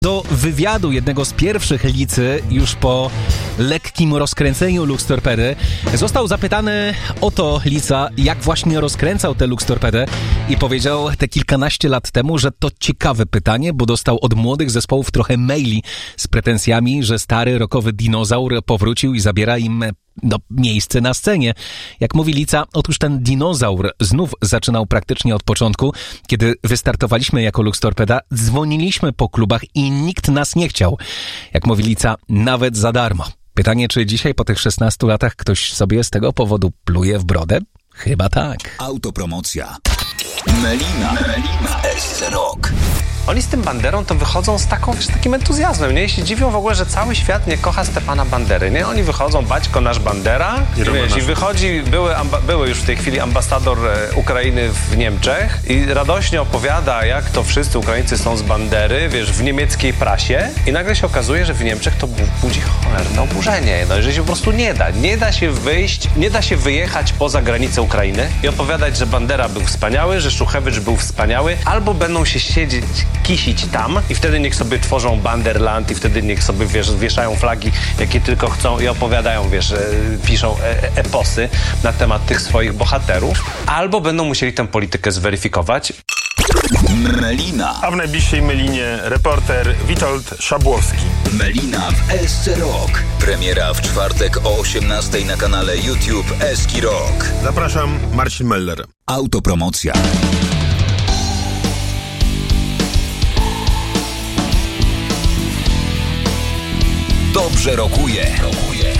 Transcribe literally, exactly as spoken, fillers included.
Do wywiadu jednego z pierwszych Licy już po lekkim rozkręceniu Luxtorpedy został zapytany o to Lica, jak właśnie rozkręcał tę Luxtorpedę i powiedział te kilkanaście lat temu, że to ciekawe pytanie, bo dostał od młodych zespołów trochę maili z pretensjami, że stary rockowy dinozaur powrócił i zabiera im no, miejsce na scenie. Jak mówi Lica, otóż ten dinozaur znów zaczynał praktycznie od początku. Kiedy wystartowaliśmy jako Luxtorpeda, dzwoniliśmy po klubach i nikt nas nie chciał. Jak mówi Lica, nawet za darmo. Pytanie, czy dzisiaj po tych szesnastu latach ktoś sobie z tego powodu pluje w brodę? Chyba tak. Autopromocja. Melina. Melina S. Rock. Oni z tym Banderą to wychodzą z taką, wiesz, takim entuzjazmem, nie? I się dziwią w ogóle, że cały świat nie kocha Stepana Bandery, nie? Oni wychodzą, Baćko, nasz Bandera, i, wiesz, i wychodzi, były, amba, były już w tej chwili ambasador e, Ukrainy w Niemczech i radośnie opowiada, jak to wszyscy Ukraińcy są z Bandery, wiesz, w niemieckiej prasie i nagle się okazuje, że w Niemczech to budzi cholerne oburzenie, no i że się po prostu nie da, nie da się wyjść, nie da się wyjechać poza granicę Ukrainy i opowiadać, że Bandera był wspaniały, że Szuchewicz był wspaniały, albo będą się siedzieć, kisić tam i wtedy niech sobie tworzą Banderland i wtedy niech sobie, wiesz, wieszają flagi, jakie tylko chcą i opowiadają, wiesz, e, piszą e, eposy na temat tych swoich bohaterów, albo będą musieli tę politykę zweryfikować. Melina. A w najbliższej Melinie reporter Witold Szabłowski. Melina w Esce Rock. Premiera w czwartek o osiemnastej na kanale YouTube Eski Rock. Zapraszam, Marcin Meller. Autopromocja. Dobrze rokuje. rokuje.